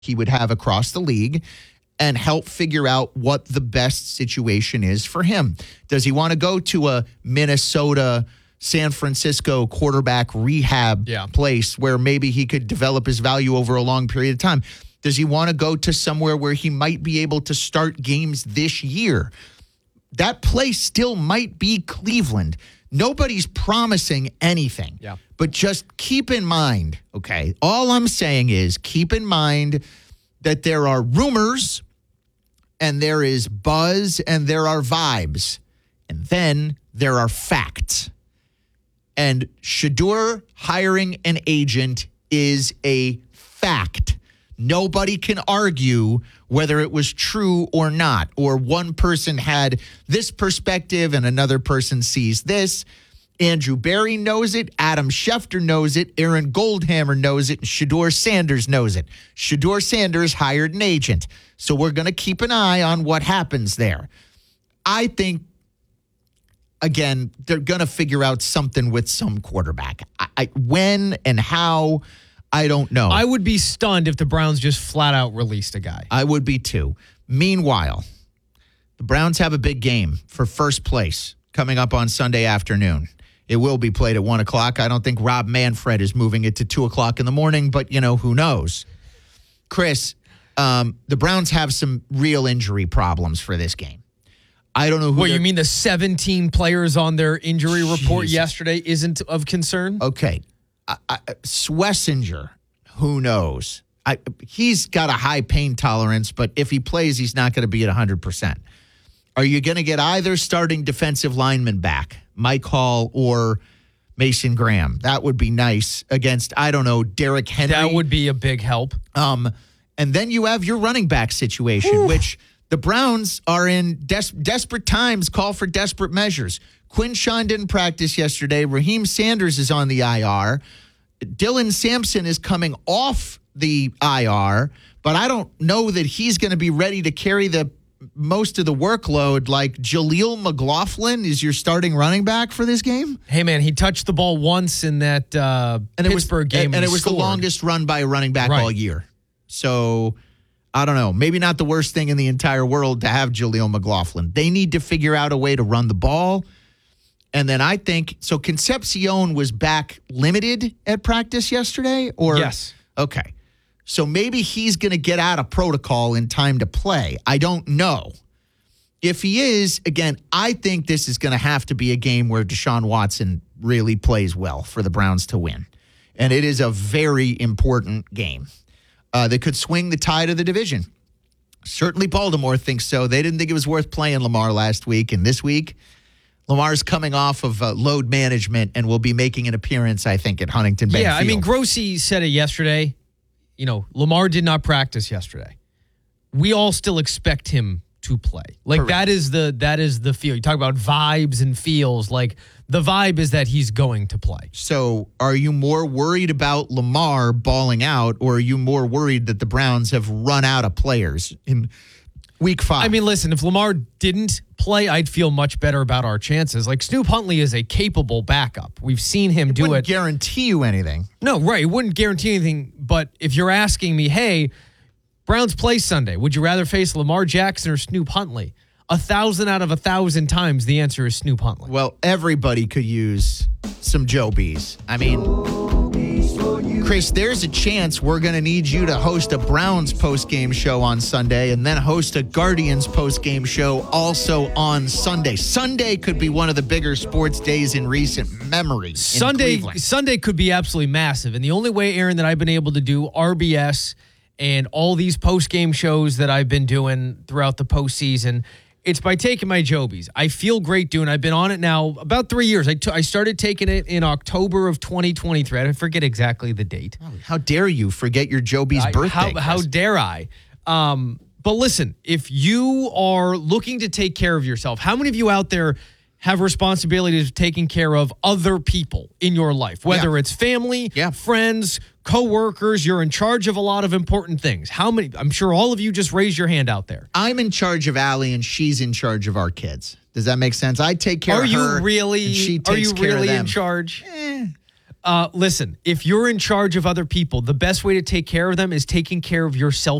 he would have across the league and help figure out what the best situation is for him. Does he want to go to a Minnesota, San Francisco quarterback rehab place where maybe he could develop his value over a long period of time? Does he want to go to somewhere where he might be able to start games this year? That place still might be Cleveland. Nobody's promising anything. Yeah. But just keep in mind, okay, all I'm saying is keep in mind that there are rumors and there is buzz and there are vibes. And then there are facts. And Shedeur hiring an agent is a fact. Nobody can argue whether it was true or not, or one person had this perspective and another person sees this. Andrew Berry knows it. Adam Schefter knows it. Aaron Goldhammer knows it. And Shedeur Sanders knows it. Shedeur Sanders hired an agent. So we're going to keep an eye on what happens there. I think, again, they're going to figure out something with some quarterback. When and how, I don't know. I would be stunned if the Browns just flat out released a guy. I would be too. Meanwhile, the Browns have a big game for first place coming up on Sunday afternoon. It will be played at 1 o'clock. I don't think Rob Manfred is moving it to 2 o'clock in the morning, but, who knows? Chris, the Browns have some real injury problems for this game. I don't know who. What, you mean the 17 players on their injury report yesterday isn't of concern? Okay. Swessinger, who knows? He's got a high pain tolerance, but if he plays, he's not going to be at 100%. Are you going to get either starting defensive lineman back, Mike Hall or Mason Graham? That would be nice against, I don't know, Derrick Henry. That would be a big help. And then you have your running back situation, which the Browns are in desperate times, call for desperate measures. Quinshawn didn't practice yesterday. Raheem Sanders is on the IR. Dylan Sampson is coming off the IR, but I don't know that he's going to be ready to carry the most of the workload. Like Jaleel McLaughlin is your starting running back for this game. Hey, man, he touched the ball once in that Pittsburgh game. And it was the longest run by a running back all year. So I don't know. Maybe not the worst thing in the entire world to have Jaleel McLaughlin. They need to figure out a way to run the ball. And then I think, so Concepcion was back limited at practice yesterday? Or yes. Okay. So maybe he's going to get out of protocol in time to play. I don't know. If he is, again, I think this is going to have to be a game where Deshaun Watson really plays well for the Browns to win. And it is a very important game. That could swing the tide of the division. Certainly Baltimore thinks so. They didn't think it was worth playing Lamar last week. And this week, Lamar's coming off of load management and will be making an appearance, I think, at Huntington Bank Yeah, Field. I mean, Grossi said it yesterday. Lamar did not practice yesterday. We all still expect him to play. Like, correct. That is the feel. You talk about vibes and feels. Like, the vibe is that he's going to play. So are you more worried about Lamar balling out, or are you more worried that the Browns have run out of players in week 5? I mean, listen, if Lamar didn't play, I'd feel much better about our chances. Like, Snoop Huntley is a capable backup. We've seen him do it. Wouldn't guarantee you anything. No, right. It wouldn't guarantee anything. But if you're asking me, hey, Browns play Sunday, would you rather face Lamar Jackson or Snoop Huntley? 1,000 out of 1,000 times, the answer is Snoop Huntley. Well, everybody could use some Joe B's. I mean, Chris, there's a chance we're going to need you to host a Browns post-game show on Sunday and then host a Guardians post-game show also on Sunday. Sunday could be one of the bigger sports days in recent memory. Sunday could be absolutely massive. And the only way, Aaron, that I've been able to do RBS and all these post-game shows that I've been doing throughout the postseason, it's by taking my Jobies. I feel great doing it. I've been on it now about 3 years. I started taking it in October of 2023. I forget exactly the date. Oh, how dare you forget your Jobies birthday? How dare I? But listen, if you are looking to take care of yourself, how many of you out there have responsibilities of taking care of other people in your life, whether it's family, friends, coworkers? You're in charge of a lot of important things. How many? I'm sure all of you just raised your hand out there. I'm in charge of Allie, and she's in charge of our kids. Does that make sense? I take care of her. Are you really? And she takes care of them. In charge? Listen, if you're in charge of other people, the best way to take care of them is taking care of yourself